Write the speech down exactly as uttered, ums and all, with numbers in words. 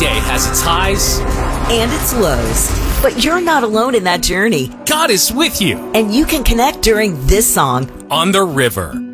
day has its highs and its lows. But you're not alone in that journey. God is with you And you can connect during this song on the river.